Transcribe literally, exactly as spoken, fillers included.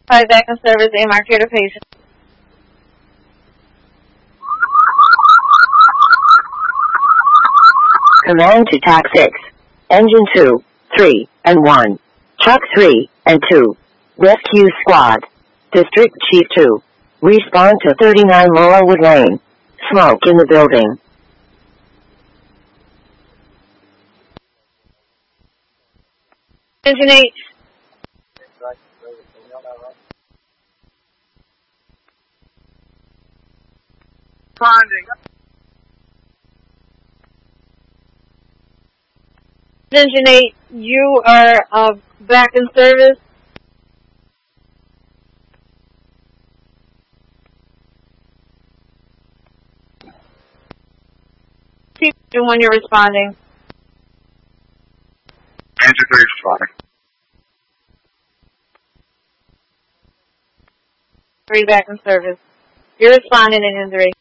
Hi, back in service, A M R care to patient. Command to T A C six. Engine two, three, and one. Truck three, and two. Rescue Squad. District Chief two. Respond to thirty-nine Laurelwood Lane. Smoke in the building. Engine eight. Responding. Engine eight, you are uh, back in service. Keep doing when you're responding. Engine three responding. Three back in service. You're responding in Engine three.